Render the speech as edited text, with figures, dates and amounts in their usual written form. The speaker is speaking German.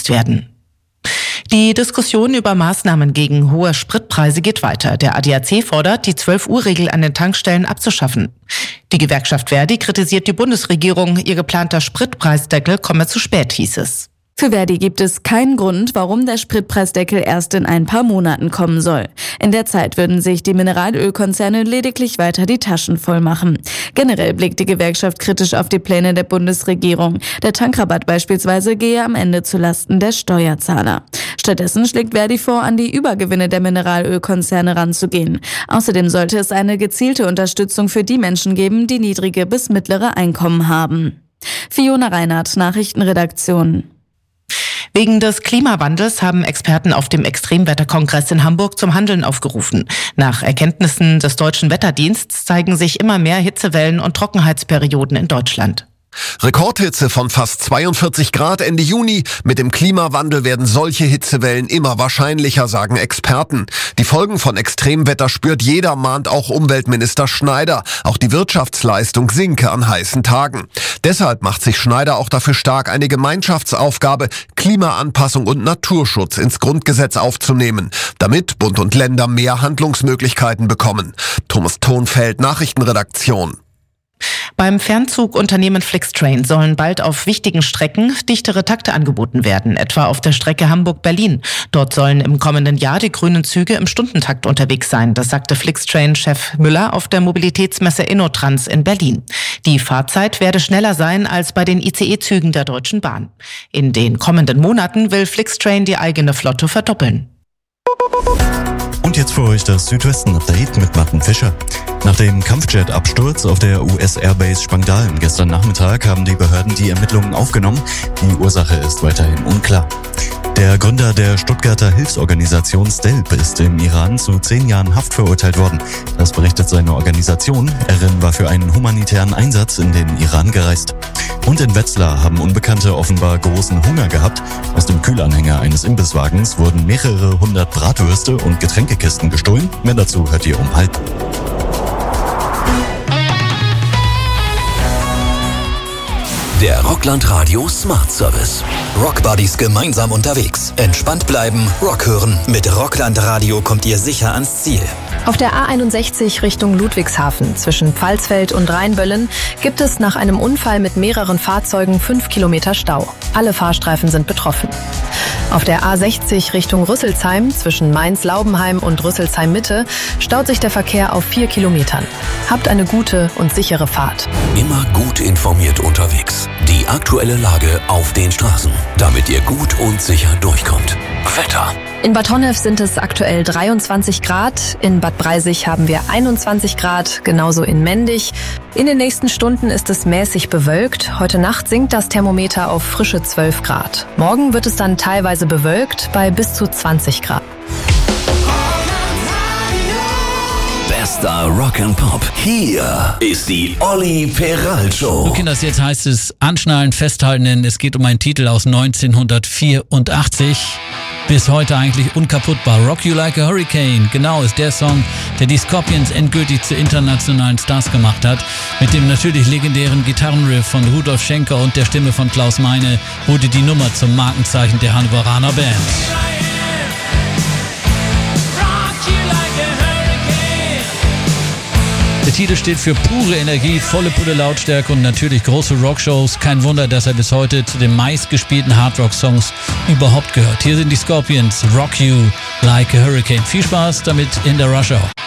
genutzt werden. Die Diskussion über Maßnahmen gegen hohe Spritpreise geht weiter. Der ADAC fordert, die 12-Uhr-Regel an den Tankstellen abzuschaffen. Die Gewerkschaft Verdi kritisiert die Bundesregierung. Ihr geplanter Spritpreisdeckel komme zu spät, hieß es. Für Verdi gibt es keinen Grund, warum der Spritpreisdeckel erst in ein paar Monaten kommen soll. In der Zeit würden sich die Mineralölkonzerne lediglich weiter die Taschen voll machen. Generell blickt die Gewerkschaft kritisch auf die Pläne der Bundesregierung. Der Tankrabatt beispielsweise gehe am Ende zulasten der Steuerzahler. Stattdessen schlägt Verdi vor, an die Übergewinne der Mineralölkonzerne ranzugehen. Außerdem sollte es eine gezielte Unterstützung für die Menschen geben, die niedrige bis mittlere Einkommen haben. Fiona Reinhardt, Nachrichtenredaktion. Wegen des Klimawandels haben Experten auf dem Extremwetterkongress in Hamburg zum Handeln aufgerufen. Nach Erkenntnissen des Deutschen Wetterdienstes zeigen sich immer mehr Hitzewellen und Trockenheitsperioden in Deutschland. Rekordhitze von fast 42 Grad Ende Juni. Mit dem Klimawandel werden solche Hitzewellen immer wahrscheinlicher, sagen Experten. Die Folgen von Extremwetter spürt jeder, mahnt auch Umweltminister Schneider. Auch die Wirtschaftsleistung sinke an heißen Tagen. Deshalb macht sich Schneider auch dafür stark, eine Gemeinschaftsaufgabe, Klimaanpassung und Naturschutz ins Grundgesetz aufzunehmen, damit Bund und Länder mehr Handlungsmöglichkeiten bekommen. Thomas Thonfeld, Nachrichtenredaktion. Beim Fernzugunternehmen Flixtrain sollen bald auf wichtigen Strecken dichtere Takte angeboten werden, etwa auf der Strecke Hamburg-Berlin. Dort sollen im kommenden Jahr die grünen Züge im Stundentakt unterwegs sein. Das sagte Flixtrain-Chef Müller auf der Mobilitätsmesse InnoTrans in Berlin. Die Fahrzeit werde schneller sein als bei den ICE-Zügen der Deutschen Bahn. In den kommenden Monaten will Flixtrain die eigene Flotte verdoppeln. Und jetzt für euch das Südwesten-Update mit Martin Fischer. Nach dem Kampfjet-Absturz auf der US-Airbase Spangdahlem gestern Nachmittag haben die Behörden die Ermittlungen aufgenommen. Die Ursache ist weiterhin unklar. Der Gründer der Stuttgarter Hilfsorganisation STELP ist im Iran zu 10 Jahren Haft verurteilt worden. Das berichtet seine Organisation. Erin war für einen humanitären Einsatz in den Iran gereist. Und in Wetzlar haben Unbekannte offenbar großen Hunger gehabt. Aus dem Kühlanhänger eines Imbisswagens wurden mehrere hundert Bratwürste und Getränkekisten gestohlen. Mehr dazu hört ihr um 12:30. Der Rockland Radio Smart Service. Rockbuddies gemeinsam unterwegs. Entspannt bleiben, Rock hören. Mit Rockland Radio kommt ihr sicher ans Ziel. Auf der A61 Richtung Ludwigshafen zwischen Pfalzfeld und Rheinböllen gibt es nach einem Unfall mit mehreren Fahrzeugen 5 Kilometer Stau. Alle Fahrstreifen sind betroffen. Auf der A60 Richtung Rüsselsheim zwischen Mainz-Laubenheim und Rüsselsheim-Mitte staut sich der Verkehr auf 4 Kilometern. Habt eine gute und sichere Fahrt. Immer gut informiert unterwegs. Die aktuelle Lage auf den Straßen, damit ihr gut und sicher durchkommt. Wetter. In Bad Honnef sind es aktuell 23 Grad, in Bad Breisig haben wir 21 Grad, genauso in Mendig. In den nächsten Stunden ist es mäßig bewölkt. Heute Nacht sinkt das Thermometer auf frische 12 Grad. Morgen wird es dann teilweise bewölkt bei bis zu 20 Grad. Bester Rock'n'Pop. Hier ist die Olli Peral Show. So Kinders, jetzt heißt es anschnallen, festhalten, denn es geht um einen Titel aus 1984. Bis heute eigentlich unkaputtbar. Rock You Like a Hurricane, genau, ist der Song, der die Scorpions endgültig zu internationalen Stars gemacht hat. Mit dem natürlich legendären Gitarrenriff von Rudolf Schenker und der Stimme von Klaus Meine wurde die Nummer zum Markenzeichen der Hannoveraner Band. Der Titel steht für pure Energie, volle Pulle Lautstärke und natürlich große Rockshows. Kein Wunder, dass er bis heute zu den meistgespielten Hardrock-Songs überhaupt gehört. Hier sind die Scorpions, Rock You Like a Hurricane. Viel Spaß damit in der Rush Hour.